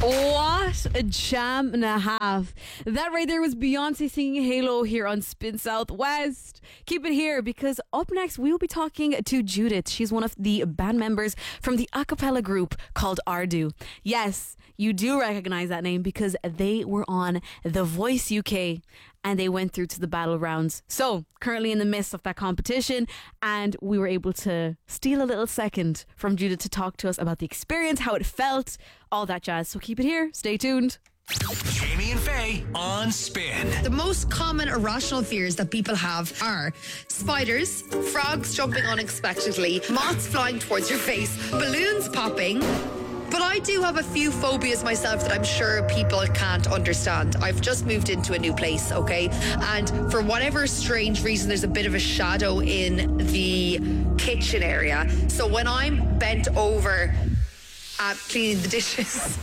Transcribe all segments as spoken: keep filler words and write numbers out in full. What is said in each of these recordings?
What a jam and a half. That right there was Beyonce singing Halo here on Spin Southwest. Keep it here because up next we will be talking to Judith. She's one of the band members from the a cappella group called Ardu. Yes, you do recognize that name because they were on The Voice U K and they went through to the battle rounds. So, currently in the midst of that competition, and we were able to steal a little second from Judith to talk to us about the experience, how it felt, all that jazz. So keep it here. Stay tuned. Jamie and Faye on Spin. The most common irrational fears that people have are spiders, frogs jumping unexpectedly, moths flying towards your face, balloons popping. But I do have a few phobias myself that I'm sure people can't understand. I've just moved into a new place, okay? And for whatever strange reason, there's a bit of a shadow in the kitchen area. So when I'm bent over at cleaning the dishes...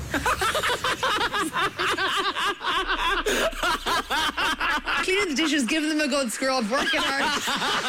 cleaning the dishes, giving them a good scrub, working hard.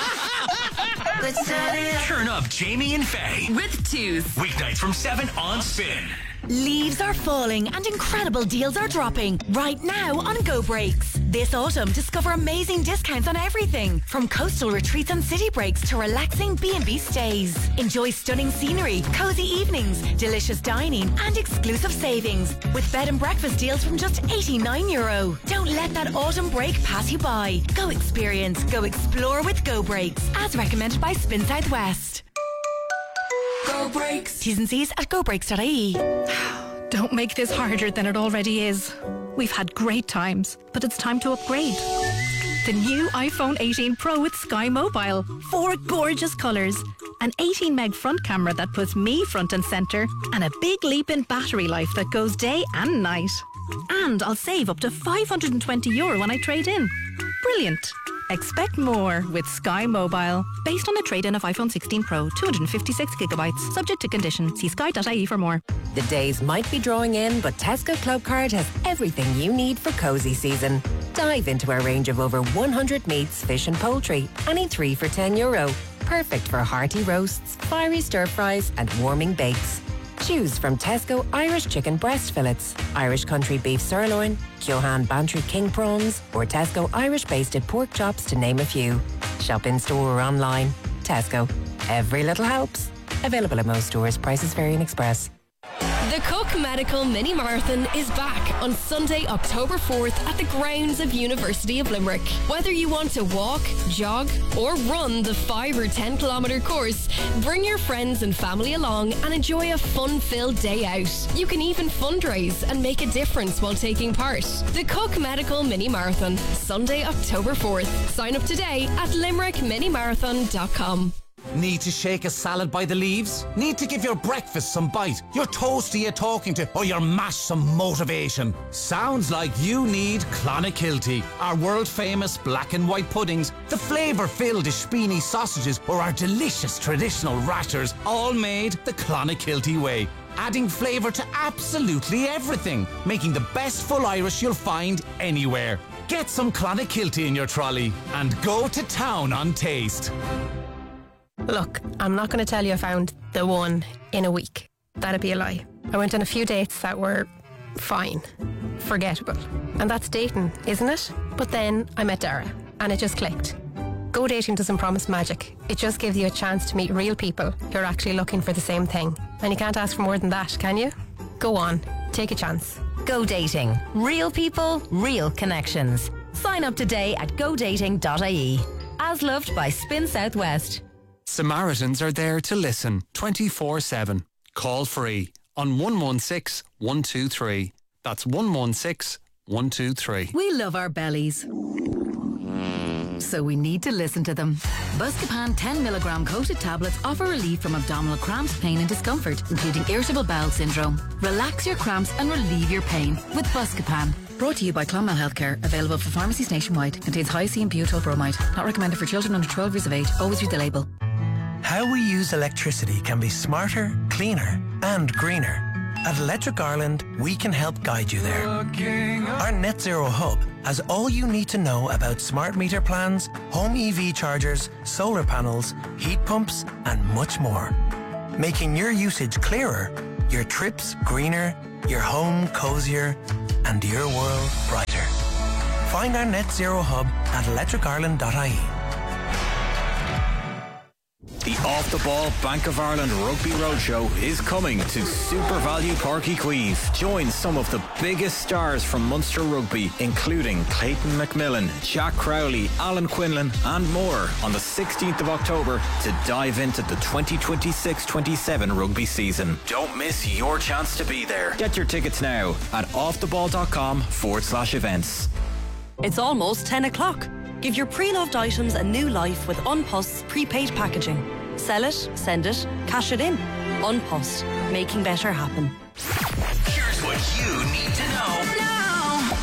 Turn up Jamie and Faye with twos. Weeknights from seven on Spin. Leaves are falling and incredible deals are dropping right now on Go Breaks. This autumn, discover amazing discounts on everything from coastal retreats and city breaks to relaxing B and B stays. Enjoy stunning scenery, cozy evenings, delicious dining and exclusive savings with bed and breakfast deals from just eighty-nine euro. Don't let that autumn break pass you by. Go experience, go explore with Go Breaks as recommended by Spin Southwest. Go Breaks. T's and C's at go breaks dot I E. Don't make this harder than it already is. We've had great times, but it's time to upgrade. The new iPhone eighteen Pro with Sky Mobile. Four gorgeous colours. An eighteen meg front camera that puts me front and centre. And a big leap in battery life that goes day and night. And I'll save up to five hundred twenty euro when I trade in. Brilliant. Expect more with Sky Mobile. Based on a trade-in of iPhone sixteen Pro, two hundred fifty-six gigabytes. Subject to condition. See sky dot I E for more. The days might be drawing in, but Tesco Club Card has everything you need for cosy season. Dive into our range of over one hundred meats, fish and poultry. Any three for ten euro. Perfect for hearty roasts, fiery stir-fries and warming bakes. Choose from Tesco Irish chicken breast fillets, Irish country beef sirloin, Kyohan Bantry king prawns, or Tesco Irish basted pork chops, to name a few. Shop in store or online. Tesco. Every little helps. Available at most stores. Prices vary in Express. The Cook Medical Mini Marathon is back on Sunday, October fourth at the grounds of University of Limerick. Whether you want to walk, jog or run the five or ten kilometre course, bring your friends and family along and enjoy a fun-filled day out. You can even fundraise and make a difference while taking part. The Cook Medical Mini Marathon, Sunday, October fourth. Sign up today at limerick mini marathon dot com. Need to shake a salad by the leaves? Need to give your breakfast some bite? Your toast you're talking to? Or your mash some motivation? Sounds like you need Clonakilty. Our world-famous black and white puddings, the flavour-filled Ishpini sausages, or our delicious traditional rashers, all made the Clonakilty way. Adding flavour to absolutely everything. Making the best full Irish you'll find anywhere. Get some Clonakilty in your trolley and go to town on taste. Look, I'm not going to tell you I found the one in a week. That'd be a lie. I went on a few dates that were fine, forgettable. And that's dating, isn't it? But then I met Dara, and it just clicked. Go dating doesn't promise magic. It just gives you a chance to meet real people who are actually looking for the same thing. And you can't ask for more than that, can you? Go on, take a chance. Go Dating. Real people, real connections. Sign up today at go dating dot I E. As loved by Spin Southwest. Samaritans are there to listen twenty-four seven. Call free on one one six, one two three. That's one one six, one two three. We love our bellies, so we need to listen to them. Buscopan ten milligram coated tablets offer relief from abdominal cramps, pain and discomfort, including irritable bowel syndrome. Relax your cramps and relieve your pain with Buscopan. Brought to you by Clonmel Healthcare. Available for pharmacies nationwide. Contains high-C and butyl bromide. Not recommended for children under twelve years of age. Always read the label. How we use electricity can be smarter, cleaner and greener. At Electric Ireland, we can help guide you there. Our Net Zero Hub has all you need to know about smart meter plans, home E V chargers, solar panels, heat pumps and much more. Making your usage clearer, your trips greener your home cozier and your world brighter. Find our net zero hub at electric ireland dot I E. The Off the Ball Bank of Ireland Rugby Roadshow is coming to Super Value Páirc Uí Chaoimh. Join some of the biggest stars from Munster Rugby, including Clayton McMillan, Jack Crowley, Alan Quinlan and more on the sixteenth of October to dive into the twenty twenty-six twenty-seven rugby season. Don't miss your chance to be there. Get your tickets now at offtheball.com forward slash events. It's almost ten o'clock. Give your pre-loved items a new life with Unpost's prepaid packaging. Sell it, send it, cash it in. Unpost, making better happen. Here's what you need to know now.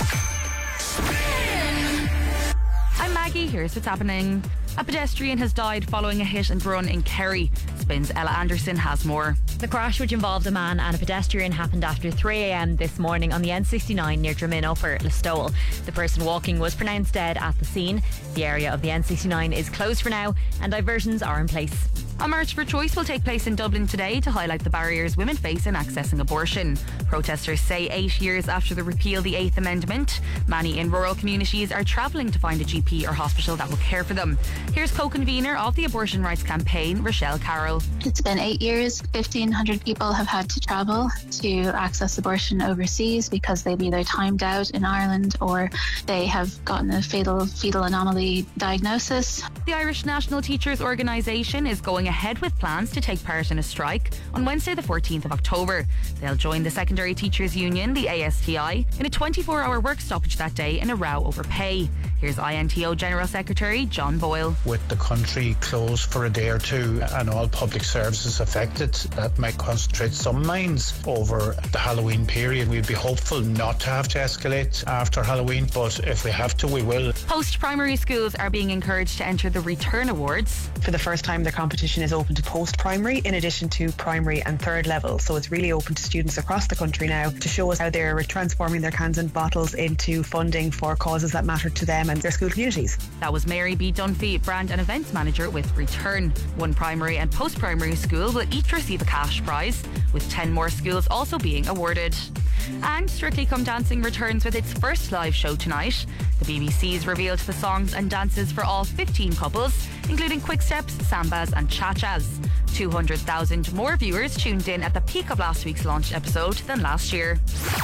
Spin. I'm Maggie. Here's what's happening. A pedestrian has died following a hit and run in Kerry. Spin's Ella Anderson has more. The crash, which involved a man and a pedestrian, happened after three a.m. this morning on the N sixty-nine near Dramin Upper, Listowel. The person walking was pronounced dead at the scene. The area of the N sixty-nine is closed for now and diversions are in place. A March for Choice will take place in Dublin today to highlight the barriers women face in accessing abortion. Protesters say eight years after the repeal of the Eighth Amendment, many in rural communities are travelling to find a G P or hospital that will care for them. Here's co-convener of the abortion rights campaign, Rochelle Carroll. It's been eight years. fifteen hundred people have had to travel to access abortion overseas because they've either timed out in Ireland or they have gotten a fatal fetal anomaly diagnosis. The Irish National Teachers Organisation is going ahead with plans to take part in a strike on Wednesday the fourteenth of October. They'll join the Secondary Teachers Union, the A S T I, in a twenty-four hour work stoppage that day in a row over pay. Here's I N T O General Secretary John Boyle. With the country closed for a day or two and all public services affected, that might concentrate some minds over the Halloween period. We'd be hopeful not to have to escalate after Halloween, but if we have to, we will. Post-primary schools are being encouraged to enter the Return Awards. For the first time, the competition is open to post-primary in addition to primary and third level, so it's really open to students across the country now to show us how they're transforming their cans and bottles into funding for causes that matter to them and their school communities. That was Mary B. Dunphy, Brand and Events Manager with Return. One primary and post-primary school will each receive a cash prize, with ten more schools also being awarded. And Strictly Come Dancing returns with its first live show tonight. The B B C's revealed the songs and dances for all fifteen couples, including quick steps, sambas and cha-chas. two hundred thousand more viewers tuned in at the peak of last week's launch episode than last year.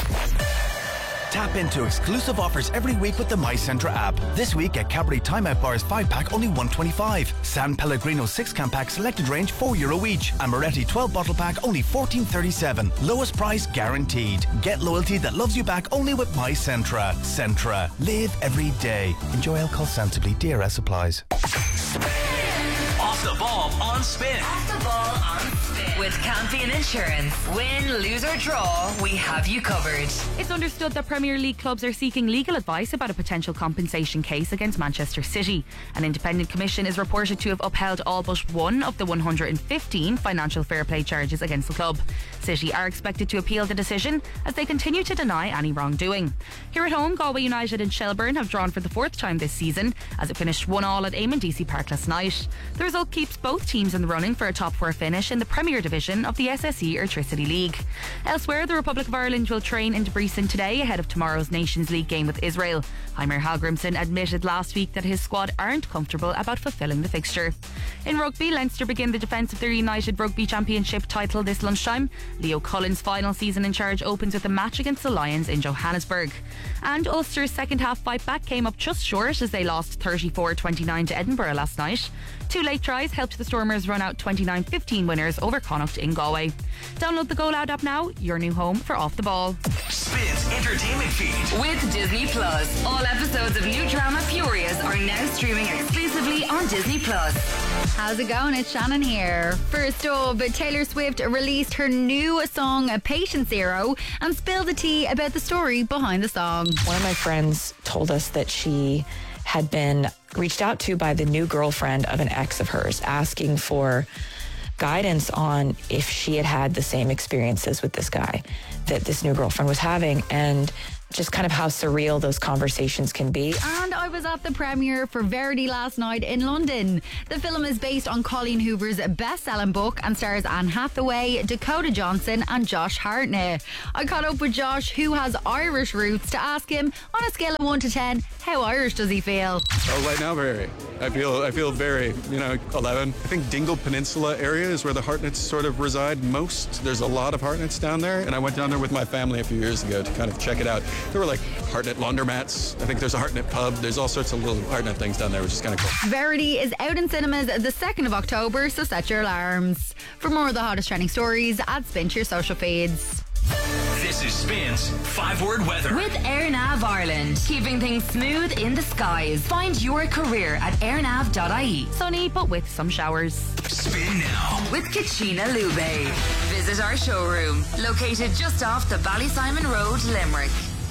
Tap into exclusive offers every week with the My Centra app. This week at Cadbury Timeout Bars five pack only one twenty-five. San Pellegrino six can pack selected range four euro each. And Moretti twelve bottle pack only fourteen thirty-seven. Lowest price guaranteed. Get loyalty that loves you back only with My Centra. Centra. Live every day. Enjoy alcohol sensibly. D R S applies. Off the ball on Spin. Off the ball on Spin. With Campion Insurance. Win, lose or draw, we have you covered. It's understood that Premier League clubs are seeking legal advice about a potential compensation case against Manchester City. An independent commission is reported to have upheld all but one of the one hundred fifteen financial fair play charges against the club. City are expected to appeal the decision as they continue to deny any wrongdoing. Here at home, Galway United and Shelburne have drawn for the fourth time this season as it finished one all at Eamon D C Park last night. The result keeps both teams in the running for a top four finish in the Premier Division of the S S E Airtricity League. Elsewhere, the Republic of Ireland will train in Debrecen today ahead of tomorrow's Nations League game with Israel. Heimer Hallgrimsson admitted last week that his squad aren't comfortable about fulfilling the fixture. In rugby, Leinster begin the defence of their United Rugby Championship title this lunchtime. Leo Cullen's final season in charge opens with a match against the Lions in Johannesburg. And Ulster's second half fight back came up just short as they lost thirty-four twenty-nine to Edinburgh last night. Two late tries helped the Stormers run out twenty-nine fifteen winners over Connacht in Galway. Download the Go Loud app now, your new home for Off the Ball. Spin's entertainment feed. With Disney Plus. All episodes of new drama Furious are now streaming exclusively on Disney Plus. How's it going? It's Shannon here. First up, Taylor Swift released her new song Patient Zero and spilled the tea about the story behind the song. One of my friends told us that she had been reached out to by the new girlfriend of an ex of hers, asking for guidance on if she had had the same experiences with this guy that this new girlfriend was having. And just kind of how surreal those conversations can be. And I was at the premiere for Verity last night in London. The film is based on Colleen Hoover's best-selling book and stars Anne Hathaway, Dakota Johnson and Josh Hartnett. I caught up with Josh, who has Irish roots, to ask him, on a scale of one to ten, how Irish does he feel? Oh, right now, very. I feel I feel very, you know, eleven. I think Dingle Peninsula area is where the Hartnetts sort of reside most. There's a lot of Hartnetts down there, and I went down there with my family a few years ago to kind of check it out. There were like Hartnett laundromats. I think there's a Hartnett pub. There's all sorts of little Hartnett things down there, which is kind of cool. Verity is out in cinemas the second of October, so set your alarms. For more of the hottest trending stories, add Spin to your social feeds. This is Spin's five-word weather. With AirNav Ireland, keeping things smooth in the skies. Find your career at airnav dot I E. Sunny, but with some showers. Spin now. With Kachina Lube. Visit our showroom, located just off the Ballysimon Road, Limerick.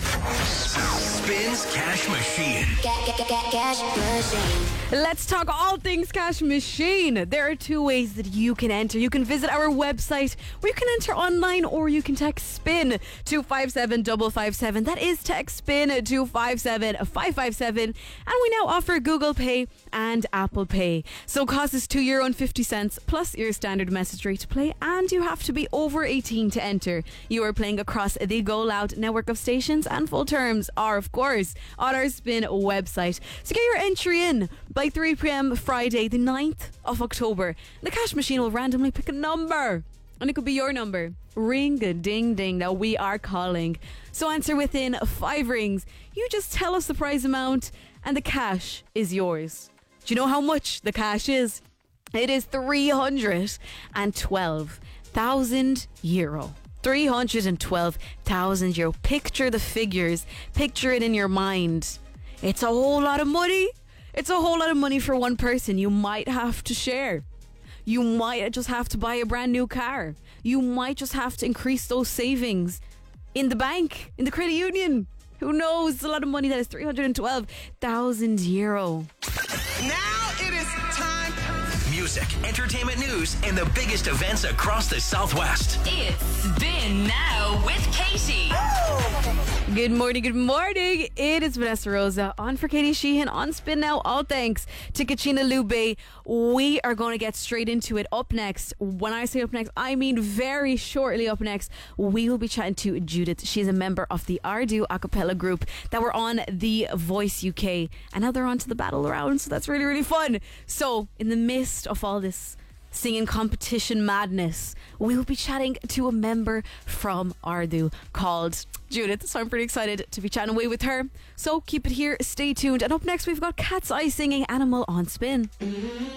Spins Cash Machine. Cash Machine. Let's talk all things Cash Machine. There are two ways that you can enter. You can visit our website, where you can enter online, or you can text SPIN to five seven five five seven. That is text SPIN to five seven five five seven. And we now offer Google Pay and Apple Pay. So cost is two euro and fifty cents plus your standard message rate to play, and you have to be over eighteen to enter. You are playing across the Go Loud network of stations, and full terms are, of course, on our Spin website. So get your entry in by three p.m. Friday, the ninth of October. The Cash Machine will randomly pick a number, and it could be your number. Ring a ding ding. Now we are calling. So answer within five rings. You just tell us the prize amount, and the cash is yours. Do you know how much the cash is? It is three hundred twelve thousand euro. three hundred twelve thousand euro. Picture the figures. Picture it in your mind. It's a whole lot of money. It's a whole lot of money for one person. You might have to share. You might just have to buy a brand new car. You might just have to increase those savings in the bank, in the credit union. Who knows? It's a lot of money. That is three hundred twelve thousand euro. Now it is time. Music, entertainment news, and the biggest events across the Southwest. It's Spin Now with Katie. Good morning, good morning. It is Vanessa Rosa on for Katie Sheehan on Spin Now. All thanks to Kachina Lube. We are going to get straight into it. Up next, when I say up next, I mean very shortly up next, we will be chatting to Judith. She's a member of the Ardu a cappella group that were on The Voice U K, and now they're on to the battle round, so that's really, really fun. So in the midst of all this singing competition madness, we will be chatting to a member from Ardu called Judith. So I'm pretty excited to be chatting away with her. So keep it here, stay tuned. And up next, we've got Cat's Eye singing Animal on Spin.